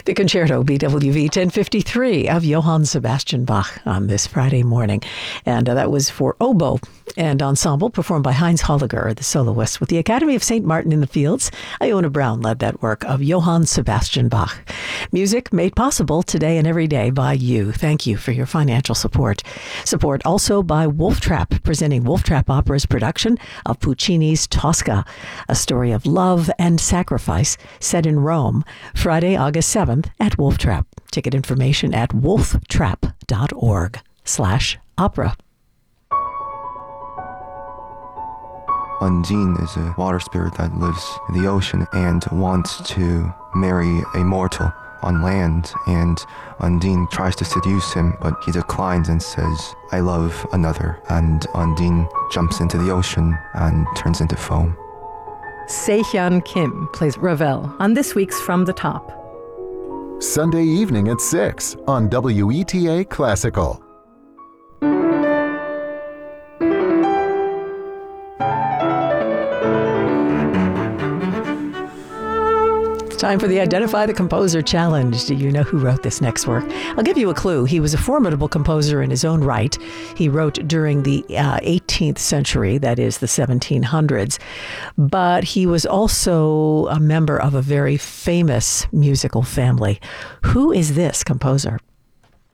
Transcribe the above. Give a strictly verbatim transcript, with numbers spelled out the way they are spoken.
The Concerto, B W V ten fifty-three of Johann Sebastian Bach on this Friday morning. And uh, that was for oboe and ensemble, performed by Heinz Holliger, the soloist, with the Academy of Saint Martin in the Fields. Iona Brown led that work of Johann Sebastian Bach. Music made possible today and every day by you. Thank you for your financial support. Support also by Wolf Trap, presenting Wolf Trap Opera's production of Puccini's Tosca, a story of love and sacrifice set in Rome, Friday, August seventh at Wolf Trap. Ticket information at wolftrap.org slash opera. Undine is a water spirit that lives in the ocean and wants to marry a mortal on land, and Undine tries to seduce him, but he declines and says, "I love another," and Undine jumps into the ocean and turns into foam. Se-Hyun Kim plays Ravel on this week's From the Top. Sunday evening at six on W E T A Classical. Time for the Identify the Composer Challenge. Do you know who wrote this next work? I'll give you a clue. He was a formidable composer in his own right. He wrote during the uh, eighteenth century, that is the seventeen hundreds, but he was also a member of a very famous musical family. Who is this composer?